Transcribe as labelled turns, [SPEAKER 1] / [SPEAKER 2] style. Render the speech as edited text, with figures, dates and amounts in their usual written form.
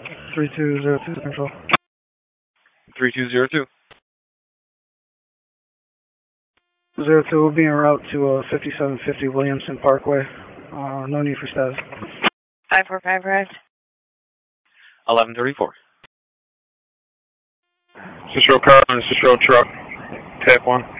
[SPEAKER 1] 3202 control.
[SPEAKER 2] 3202.
[SPEAKER 1] 02 will be en route to 5750 Williamson Parkway. No need for status.
[SPEAKER 3] 545 arrived.
[SPEAKER 2] 1134.
[SPEAKER 4] Cicero car and Cicero truck. Tap 1.